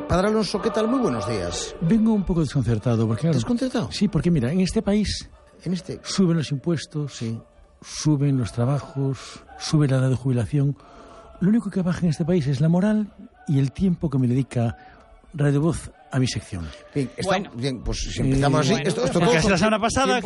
Padre Alonso, ¿qué tal? Muy buenos días. Vengo un poco desconcertado. Porque, claro, ¿Desconcertado? Sí, porque mira, en este país suben los impuestos, sí, suben los trabajos, sube la edad de jubilación. Lo único que baja en este país es la moral y el tiempo que me dedica Radio Voz a mi sección. Bien, bien, pues si empezamos así, bueno, esto casi la semana pasada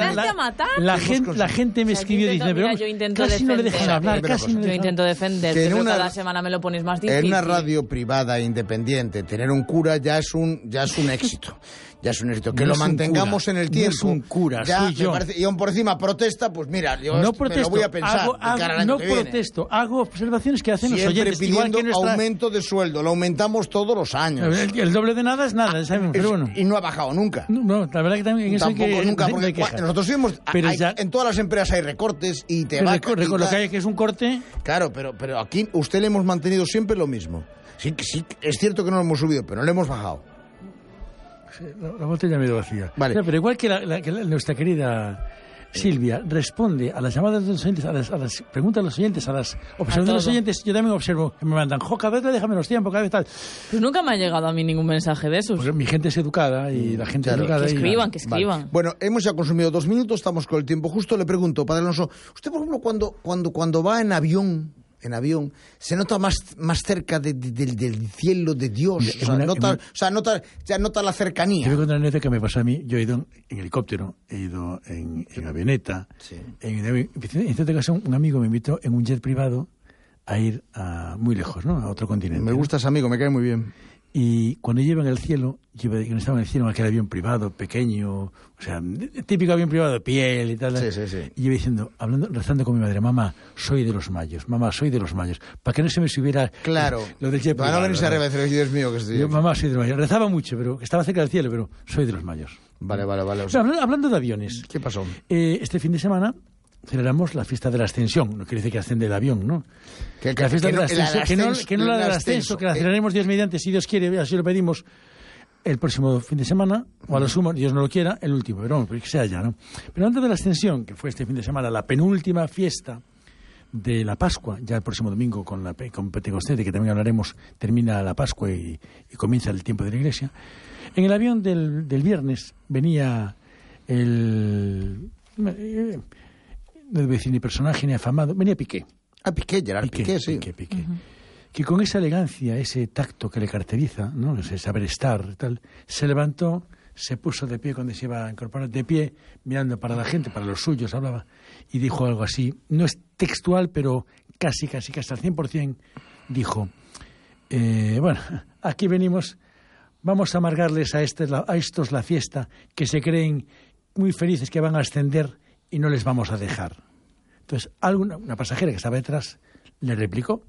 la gente me escribió diciendo, casi no le dejan hablar, yo intento defender, pero cada semana me lo ponéis más difícil. En una radio privada independiente, tener un cura ya es un éxito. Ya es un éxito. Que no lo mantengamos en el tiempo. No es un cura, ya soy yo. Parece, y aún por encima protesta, pues mira, yo no me lo voy a pensar de cara al año que viene. Protesto, hago observaciones que hacen siempre los oyentes. Pidiendo igual que aumento de sueldo, lo aumentamos todos los años. El doble de nada es nada, ¿sabes? Pero bueno. Y no ha bajado nunca. No, la verdad que también eso tampoco nunca, porque nosotros vimos, en todas las empresas hay recortes y te va... Lo que hay que es un corte... Claro, pero aquí usted le hemos mantenido siempre lo mismo. Sí, es cierto que no lo hemos subido, pero no le hemos bajado. La botella medio vacía. Vale. Pero igual que nuestra querida Silvia responde a las llamadas de los oyentes, a las preguntas de los oyentes, a las observaciones de los oyentes, yo también observo que me mandan, cada vez déjame menos tiempo, cada vez tal. Pues nunca me ha llegado a mí ningún mensaje de esos. Porque mi gente es educada y la gente es educada. Que escriban. Vale. Bueno, hemos ya consumido 2 minutos, estamos con el tiempo justo. Le pregunto, Padre Alonso, usted, por ejemplo, cuando va en avión, se nota más cerca del cielo de Dios. Nota la cercanía. Te voy a contar una anécdota que me pasó a mí. Yo he ido en helicóptero, he ido en avioneta. Sí. En cierta ocasión, un amigo me invitó en un jet privado a ir muy lejos, ¿no? A otro continente. Me gusta ese amigo, me cae muy bien. Y cuando lleva en el cielo, estaba en el cielo en aquel avión privado, pequeño, o sea, típico avión privado de piel y tal. Sí. Y yo diciendo, rezando con mi madre, mamá, soy de los mayos, para que no se me subiera lo del jet privado. Para no venirse arriba y decir, Dios mío, que estoy... Yo, mamá, soy de los mayos. Rezaba mucho, pero estaba cerca del cielo, pero soy de los mayos. Vale. O sea, hablando de aviones. ¿Qué pasó? Este fin de semana celebramos la fiesta de la ascensión. No quiere decir que ascende el avión, ¿no? La fiesta de la ascensión, que no la del ascenso, que la celebraremos Dios mediante, si Dios quiere, así lo pedimos, el próximo fin de semana, o a lo sumo, Dios no lo quiera, el último, pero bueno, que sea ya, ¿no? Pero antes de la ascensión, que fue este fin de semana, la penúltima fiesta de la Pascua, ya el próximo domingo con Pentecostés, de que también hablaremos, termina la Pascua y comienza el tiempo de la Iglesia. En el avión del viernes venía no debo decir ni personaje ni afamado, venía Piqué. Gerard Piqué, sí. Piqué. Uh-huh. Que con esa elegancia, ese tacto que le caracteriza, ¿no? Ese saber estar, tal, se levantó, se puso de pie cuando se iba a incorporar, de pie, mirando para la gente, para los suyos, hablaba, y dijo algo así, no es textual, pero casi al 100%, dijo, bueno, aquí venimos, vamos a amargarles a estos la fiesta, que se creen muy felices que van a ascender y no les vamos a dejar. Entonces, una pasajera que estaba detrás le replicó,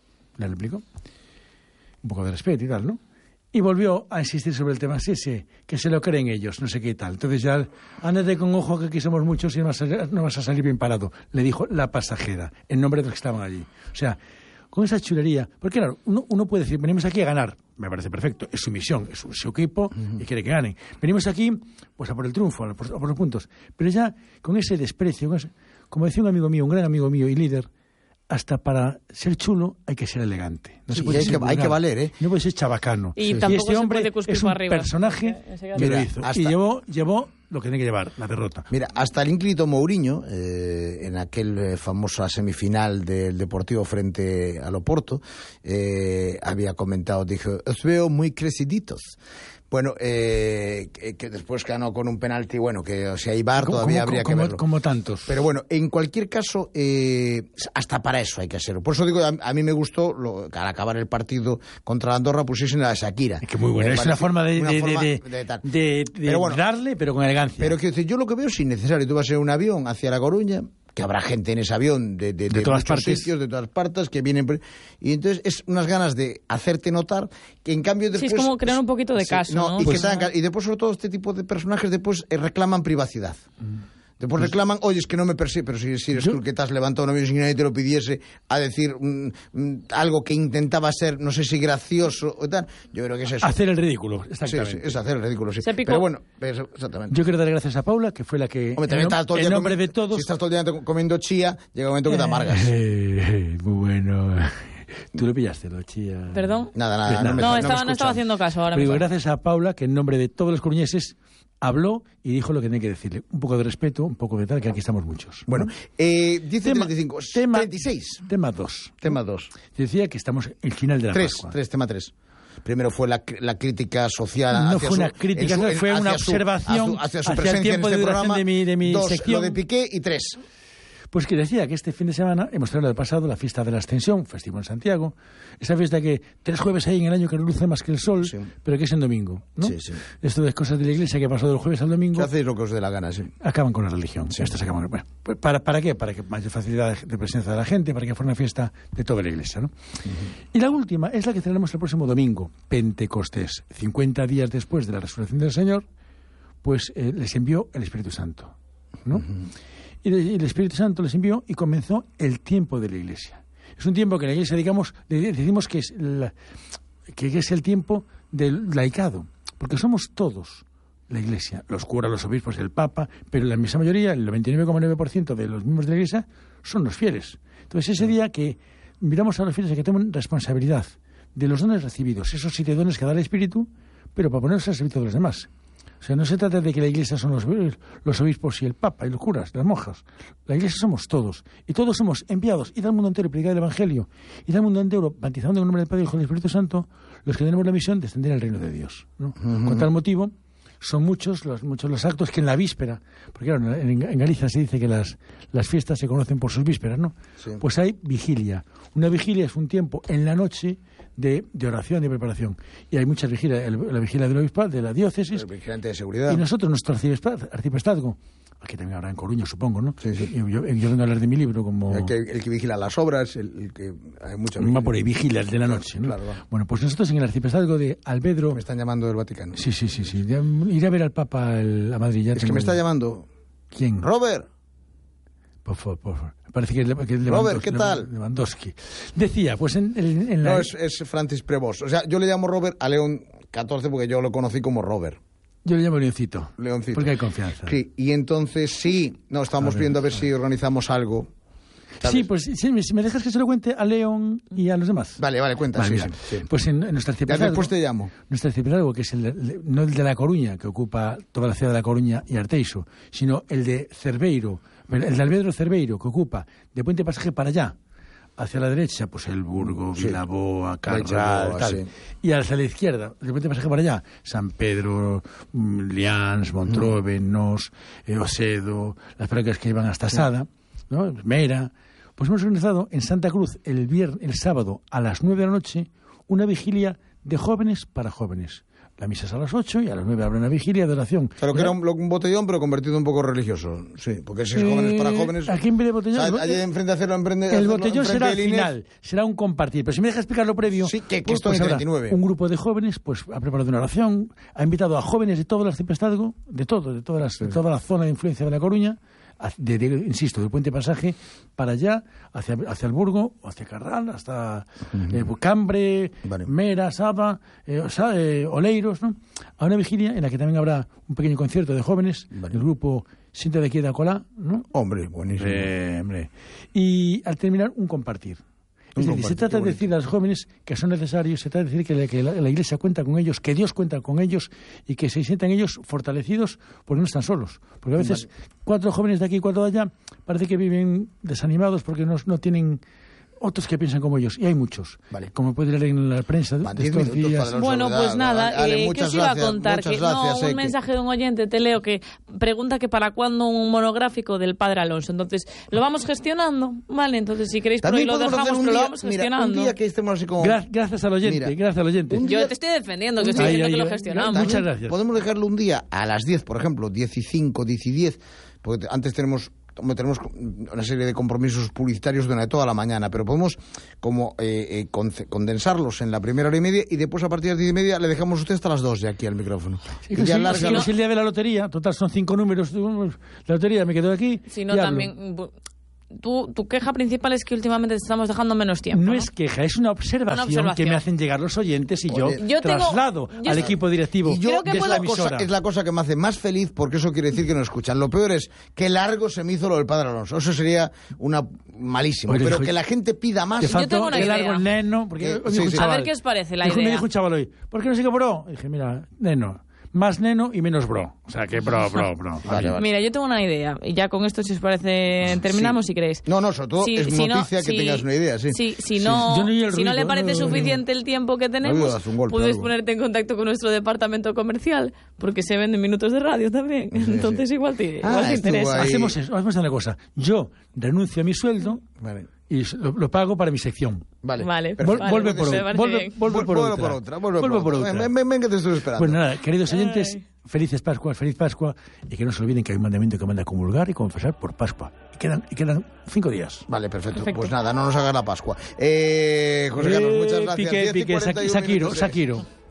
un poco de respeto y tal, ¿no? Y volvió a insistir sobre el tema, sí, que se lo creen ellos, no sé qué tal. Entonces ya, ándate con ojo que aquí somos muchos y no vas a salir bien parado, le dijo la pasajera, en nombre de los que estaban allí. O sea, con esa chulería, porque claro, uno puede decir, venimos aquí a ganar, me parece perfecto, es su misión, es su equipo y quiere que ganen. Venimos aquí pues a por el triunfo, a por los puntos, pero ya con ese desprecio, como decía un amigo mío, un gran amigo mío y líder, hasta para ser chulo hay que ser elegante. No se puede hay que valer, ¿eh? No puede ser chabacano. Y tampoco este hombre se puede cuspir es un arriba. personaje que lo hizo. Y llevó lo que tiene que llevar, la derrota. Mira, hasta el ínclito Mourinho, en aquel famosa semifinal del Deportivo frente al Oporto, había comentado, dijo, os veo muy creciditos. Bueno, que después ganó con un penalti, bueno, que si hay VAR todavía habría que verlo. Como tantos. Pero bueno, en cualquier caso, hasta para eso hay que hacerlo. Por eso digo, a mí me gustó, al acabar el partido contra Andorra, pusiesen a la Shakira. Es que muy buena, es una forma de bueno, darle, pero con elegancia. Pero quiero decir, yo lo que veo es innecesario. Tú vas en un avión hacia La Coruña, que habrá gente en ese avión de todas partes, sitios, de todas partes, que vienen... Y entonces es unas ganas de hacerte notar que en cambio después... Sí, es como crear un poquito de caso, ¿no? Y después, sobre todo, este tipo de personajes después reclaman privacidad. Después reclaman, oye, es que no me persigue, pero si eres tú el que te has levantado un avión sin que nadie te lo pidiese, a decir algo que intentaba ser, no sé si gracioso o tal, yo creo que es eso. Hacer el ridículo, exactamente. Sí, es hacer el ridículo, sí. Pero bueno, exactamente. Yo quiero dar gracias a Paula, que fue la que, en nombre de todos... Si estás todo el día comiendo chía, llega un momento que te amargas. Muy bueno... Tú lo pillaste, lo chía. ¿Perdón? Nada. No estaba haciendo caso ahora mismo. Gracias a Paula, que en nombre de todos los coruñeses habló y dijo lo que tenía que decirle. Un poco de respeto, un poco de tal, que aquí estamos muchos. Bueno, 10:35. 36. Tema 2. Tema 2. Decía que estamos en el final de la Pascua. Tema 3. Primero fue la crítica social. No fue una crítica, fue una observación hacia su hacia presencia el tiempo en este de duración programa. de mi 2, sección. lo de Piqué, y 3. Pues que decía que este fin de semana hemos tenido el pasado la fiesta de la Ascensión, festivo en Santiago. Esa fiesta que 3 jueves hay en el año que no luce más que el sol, sí, pero que es en domingo, ¿no? Sí, sí. Esto de cosas de la Iglesia que ha pasado del jueves al domingo. Que hacéis lo que os dé la gana, sí. Acaban con la religión. Sí. Estas acaban. Bueno, pues ¿para qué? Para que mayor facilidad de presencia de la gente, para que fuera una fiesta de toda la Iglesia, ¿no? Y la última es la que celebramos el próximo domingo, Pentecostés, 50 días después de la resurrección del Señor, pues les envió el Espíritu Santo, ¿no? Y el Espíritu Santo les envió y comenzó el tiempo de la Iglesia. Es un tiempo que la Iglesia, digamos, decimos que es el tiempo del laicado, porque somos todos la Iglesia, los curas, los obispos, el Papa, pero la inmensa mayoría, el 99,9% de los miembros de la Iglesia, son los fieles. Entonces, ese día que miramos a los fieles a que tomen responsabilidad de los dones recibidos, esos 7 dones que da el Espíritu, pero para ponerse al servicio de los demás. O sea, no se trata de que la Iglesia son los obispos y el Papa y los curas, las monjas. La Iglesia somos todos. Y todos somos enviados. Id al mundo entero y predicad el Evangelio. Id al mundo entero, bautizando en el nombre del Padre, Hijo y del Espíritu Santo, los que tenemos la misión de extender el reino de Dios, ¿no? Con tal motivo, son muchos los actos que en la víspera, porque claro, en Galicia se dice que las fiestas se conocen por sus vísperas, ¿no? Sí. Pues hay vigilia. Una vigilia es un tiempo en la noche de oración, de preparación. Y hay muchas vigilias, la vigilia del obispado, de la diócesis. El vigilante de seguridad. Y nosotros, nuestro arciprestazgo, aquí también habrá en Coruña, supongo, ¿no? Sí, sí. Yo vengo a hablar de mi libro como... El que vigila las obras, el que hay muchas... Va por ahí, vigilas de la noche, ¿no? Claro. Bueno, pues nosotros en el arciprestazgo de Albedro... Me están llamando del Vaticano. Sí. Ir a ver al Papa a Madrid. Ya es que me está llamando... ¿Quién? Robert. Por favor. Parece que es Robert, ¿qué tal? Lewandowski. Decía, pues en la... No, es Francis Prevost. O sea, yo le llamo Robert a León XIV porque yo lo conocí como Robert. Yo le llamo Leoncito. Leoncito. Porque hay confianza. Sí, y entonces estamos viendo a ver si organizamos algo. ¿Sabes? Sí, pues si me dejas que se lo cuente a León y a los demás. Vale, cuenta. Vale, sí. Pues en nuestra arciprestazgo... Después te llamo. Nuestro arciprestazgo, que es no el de La Coruña, que ocupa toda la ciudad de La Coruña y Arteixo, sino el de Cerveiro, el de Albedro Cerveiro, que ocupa de Puente Pasaje para allá, hacia la derecha, pues el Burgo, Vilaboa, Carral, tal. Sí. Y hacia la izquierda, de Puente Pasaje para allá, San Pedro, Lians, Montrove, Nos, Osedo, las parroquias que iban hasta Sada, ¿no? Mera. Pues hemos organizado en Santa Cruz el sábado a las 9 de la noche una vigilia de jóvenes para jóvenes. La misa es a las 8 y a las 9 habrá una vigilia de oración. Claro, que era un botellón, pero convertido un poco religioso. Sí, porque si es jóvenes para jóvenes... Aquí en vez de botellón... Allí enfrente de hacerlo el botellón será al final, será un compartir. Pero si me dejas explicar lo previo... Sí, que esto es 39. Un grupo de jóvenes pues ha preparado una oración, ha invitado a jóvenes de todo el arciprestazgo, de toda la zona de influencia de La Coruña, insisto, del Puente Pasaje para allá, hacia el Burgo, hacia Carral, hasta Cambre, vale. Mera, Saba, Oleiros, ¿no? A una vigilia en la que también habrá un pequeño concierto de jóvenes, vale. El grupo Sinta de aquí de Acolá, ¿no? Hombre, buenísimo. Hombre. Y al terminar, un compartir. Es decir, se trata de decir a los jóvenes que son necesarios, se trata de decir que la Iglesia cuenta con ellos, que Dios cuenta con ellos y que se sientan ellos fortalecidos porque no están solos. Porque a veces 4 jóvenes de aquí y 4 de allá parece que viven desanimados porque no tienen otros que piensan como ellos, y hay muchos, vale. Como puede leer en la prensa de estos días. Bueno, pues nada, ¿qué os iba a contar? Un mensaje de un oyente, te leo, que pregunta que para cuándo un monográfico del Padre Alonso. Entonces, lo vamos gestionando, ¿vale? Entonces, si queréis por ahí lo dejamos, pero lo vamos gestionando. Un día que estemos así como... Gracias al oyente, gracias al oyente. Yo te estoy defendiendo, que estoy diciendo que lo gestionamos. Muchas gracias. Podemos dejarlo un día a las 10, por ejemplo, 10 y 5, 10 y 10, porque antes tenemos una serie de compromisos publicitarios durante toda la mañana, pero podemos como condensarlos en la primera hora y media y después a partir de las 10 y media le dejamos a usted hasta las 2 de aquí al micrófono. Sí, y ya es el día de la lotería, total son 5 números, la lotería me quedo aquí. Si no, también... tu queja principal es que últimamente estamos dejando menos tiempo. No es queja, es una observación que me hacen llegar los oyentes y yo traslado al equipo directivo de la emisora. Es la cosa que me hace más feliz, porque eso quiere decir que nos escuchan. Lo peor es que largo se me hizo lo del Padre Alonso. Eso sería una malísimo. Pero que la gente pida más. Yo tengo una idea. Largo el neno, porque a ver qué os parece la idea. Me dijo un chaval hoy, ¿por qué no sigue bro? Y dije, mira, neno. Más neno y menos bro. O sea, que bro. Vale. Mira, yo tengo una idea. Y ya con esto, si os parece, terminamos, si queréis. No, sobre todo es noticia que tengas una idea, sí. Si no le parece suficiente el tiempo que tenemos, puedes ponerte en contacto con nuestro departamento comercial, porque se venden minutos de radio también. Entonces igual te interesa. Hacemos eso, vamos a hacer una cosa. Yo renuncio a mi sueldo... Vale. Y lo pago para mi sección. Vale. Vuelve por otra. Venga, te estoy esperando. Pues nada, queridos oyentes, feliz Pascua, y que no se olviden que hay un mandamiento que manda comulgar y confesar por Pascua. Y quedan 5 días. Vale, perfecto. Pues nada, no nos hagas la Pascua. José Carlos, muchas gracias. Piqué, Shakiro.